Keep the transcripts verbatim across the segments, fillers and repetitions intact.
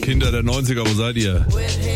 Kinder der neunziger, wo seid ihr?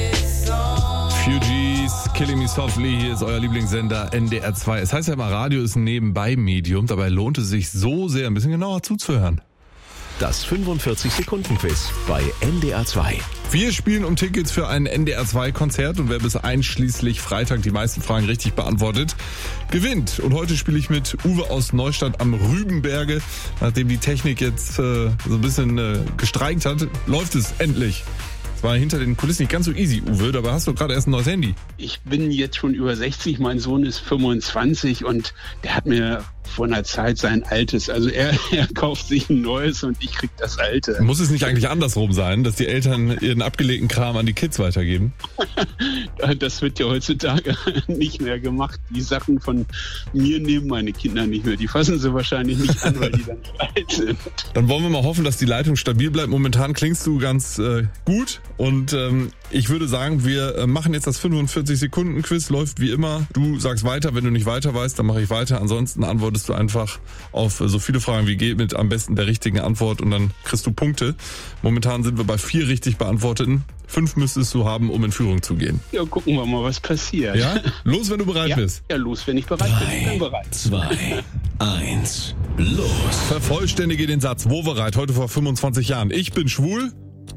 Fugees, Killing Me Softly, hier ist euer Lieblingssender N D R zwei. Es heißt ja immer, Radio ist ein Nebenbei-Medium, dabei lohnt es sich so sehr, ein bisschen genauer zuzuhören. Das fünfundvierzig-Sekunden-Quiz bei N D R zwei. Wir spielen um Tickets für ein N D R zwei Konzert und wer bis einschließlich Freitag die meisten Fragen richtig beantwortet, gewinnt. Und heute spiele ich mit Uwe aus Neustadt am Rübenberge. Nachdem die Technik jetzt äh, so ein bisschen äh, gestreikt hat, läuft es endlich. Es war hinter den Kulissen nicht ganz so easy, Uwe, dabei hast du gerade erst ein neues Handy. Ich bin jetzt schon über sechzig, mein Sohn ist fünfundzwanzig und der hat mir vor einer Zeit sein altes, also er, er kauft sich ein neues und ich krieg das alte. Muss es nicht eigentlich andersrum sein, dass die Eltern ihren abgelegten Kram an die Kids weitergeben? Das wird ja heutzutage nicht mehr gemacht. Die Sachen von mir nehmen meine Kinder nicht mehr. Die fassen sie wahrscheinlich nicht an, weil die dann alt sind. Dann wollen wir mal hoffen, dass die Leitung stabil bleibt. Momentan klingst du ganz äh, gut und ähm, ich würde sagen, wir äh, machen jetzt das fünfundvierzig-Sekunden-Quiz. Läuft wie immer. Du sagst weiter, wenn du nicht weiter weißt, dann mache ich weiter. Ansonsten antwortest du einfach auf äh, so viele Fragen wie geht mit am besten der richtigen Antwort und dann kriegst du Punkte. Momentan sind wir bei vier richtig beantworteten. Fünf müsstest du haben, um in Führung zu gehen. Ja, gucken wir mal, was passiert. Ja? Los, wenn du bereit ja, bist. Ja, los, wenn ich bereit Drei, bin. Ich bin bereit. zwei, eins, los. Vervollständige den Satz. Wovereit, heute vor fünfundzwanzig Jahren. Ich bin schwul.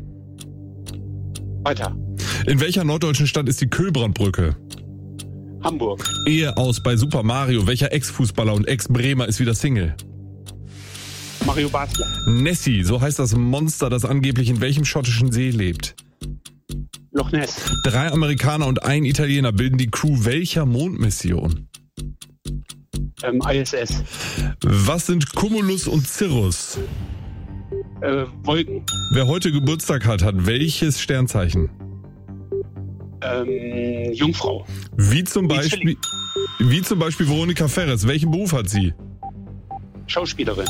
Weiter. In welcher norddeutschen Stadt ist die Köhlbrandbrücke? Hamburg. Ehe aus bei Super Mario. Welcher Ex-Fußballer und Ex-Bremer ist wieder Single? Mario Basler. Nessie, so heißt das Monster, das angeblich in welchem schottischen See lebt? Loch Ness. Drei Amerikaner und ein Italiener bilden die Crew welcher Mondmission? Ähm, I S S. Was sind Cumulus und Cirrus? Äh, Wolken. Wer heute Geburtstag hat, hat welches Sternzeichen? Ähm, Jungfrau. Wie zum Beispiel, wie zum Beispiel Veronika Ferres. Welchen Beruf hat sie? Schauspielerin.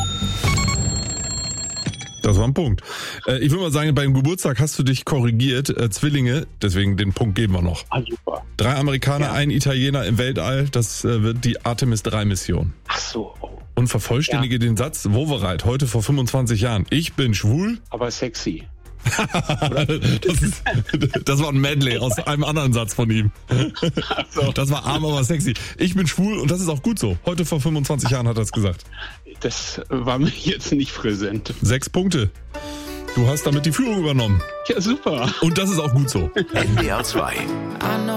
Das war ein Punkt. Äh, ich würde mal sagen, beim Geburtstag hast du dich korrigiert. Äh, Zwillinge, deswegen den Punkt geben wir noch. Ah, super. Drei Amerikaner, Ja. ein Italiener im Weltall. Das äh, wird die Artemis drei Mission. Ach so. Oh. Und vervollständige Ja. den Satz, Wovereit, heute vor fünfundzwanzig Jahren. Ich bin schwul. Aber sexy. das, ist, das war ein Medley aus einem anderen Satz von ihm. So. Das war arm, aber sexy. Ich bin schwul und das ist auch gut so. Heute vor fünfundzwanzig Jahren hat er es gesagt. Das war mir jetzt nicht präsent. Sechs Punkte. Du hast damit die Führung übernommen. Ja, super. Und das ist auch gut so. N D R zwei.